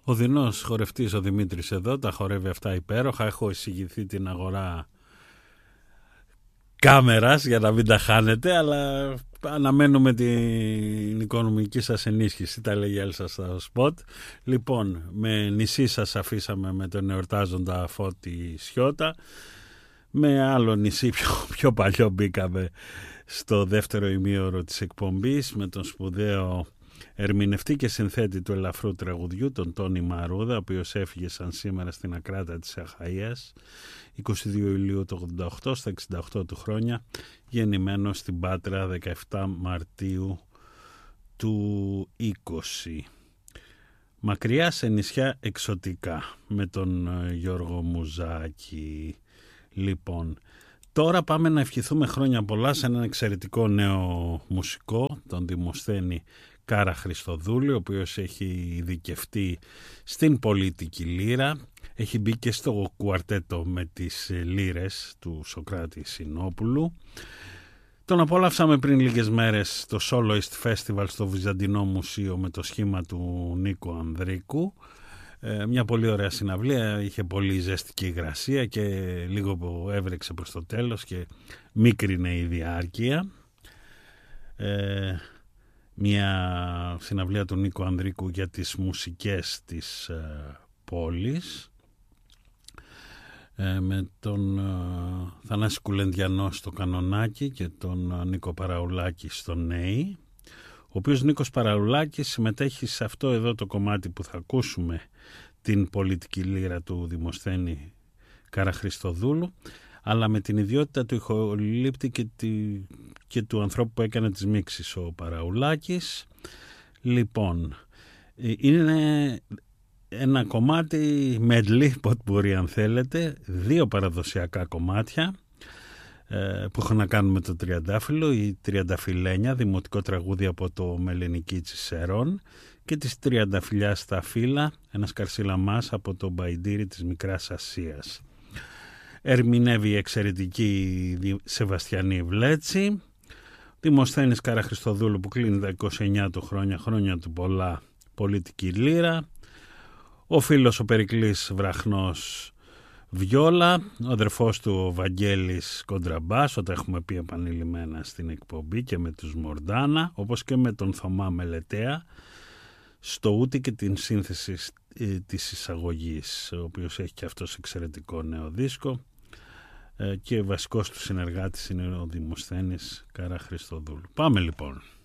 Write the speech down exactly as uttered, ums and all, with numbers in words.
Ο δεινός χορευτής ο Δημήτρης εδώ, τα χορεύει αυτά υπέροχα. Έχω εισηγηθεί την αγορά κάμερας για να μην τα χάνετε, αλλά αναμένουμε την οικονομική σας ενίσχυση, τα λέγει η Έλσα στο σποτ. Λοιπόν, με νησί σας αφήσαμε με τον εορτάζοντα Φώτη Σιώτα. Με άλλο νησί πιο, πιο παλιό μπήκαμε στο δεύτερο ημίωρο της εκπομπής με τον σπουδαίο ερμηνευτή και συνθέτη του ελαφρού τραγουδιού, τον Τόνι Μαρούδα, ο οποίος έφυγε σαν σήμερα στην ακράτα της Αχαΐας είκοσι δύο Ιουλίου του ογδόντα οκτώ, στα εξήντα οκτώ του χρόνια, γεννημένο στην Πάτρα δεκαεφτά Μαρτίου του είκοσι. Μακριά σε νησιά εξωτικά, με τον Γιώργο Μουζάκη. Λοιπόν, τώρα πάμε να ευχηθούμε χρόνια πολλά σε έναν εξαιρετικό νέο μουσικό, τον Δημοσθένη Κάρα Χριστοδούλη, ο οποίος έχει ειδικευτεί στην πολίτικη λύρα. Έχει μπει και στο κουαρτέτο με τις λύρες του Σωκράτη Συνόπουλου. Τον απόλαυσαμε πριν λίγες μέρες στο Soloist Festival στο Βυζαντινό Μουσείο με το σχήμα του Νίκου Ανδρίκου. Ε, μια πολύ ωραία συναυλία, είχε πολύ ζεστική υγρασία και λίγο που έβρεξε προς το τέλος και μίκρινε η διάρκεια. Ε, μια συναυλία του Νίκου Ανδρίκου για τις μουσικές της ε, πόλης, ε, με τον ε, Θανάση Κουλεντιανό στο κανονάκι και τον ε, Νίκο Παραουλάκη στο νέι, ο οποίος Νίκος Παραουλάκης συμμετέχει σε αυτό εδώ το κομμάτι που θα ακούσουμε, την πολιτική λύρα του Δημοσθένη Κάρα Χριστοδούλου, αλλά με την ιδιότητα του ηχολήπτη και, τη, και του ανθρώπου που έκανε τις μίξεις, ο Παραουλάκης. Λοιπόν, είναι ένα κομμάτι medley, ποτπουρί αν θέλετε, δύο παραδοσιακά κομμάτια που έχουν να κάνουν με το Τριαντάφυλλο, η Τριανταφυλένια, δημοτικό τραγούδι από το Μελενική Τσισερών, και της Τριανταφυλιάς στα φύλλα, ένας καρσιλαμάς από το Μπαϊντήρι της Μικράς Ασίας. Ερμηνεύει η εξαιρετική Σεβαστιανή Βλέτση. Δημοσθένης Κάρα Χριστοδούλου που κλείνει τα είκοσι εννιά του χρόνια, χρόνια του πολλά, πολιτική λύρα. Ο φίλος ο Περικλής Βραχνός βιόλα, ο αδερφός του ο Βαγγέλης κοντραμπάς, όταν έχουμε πει επανειλημμένα στην εκπομπή, και με τους Μορντάνα, όπως και με τον Θωμά Μελετέα στο ούτι και την σύνθεση της εισαγωγής, ο οποίος έχει και αυτός εξαιρετικό νέο δίσκο, και βασικός του συνεργάτης είναι ο Δημοσθένης Κάρα Χριστοδούλου. Πάμε λοιπόν.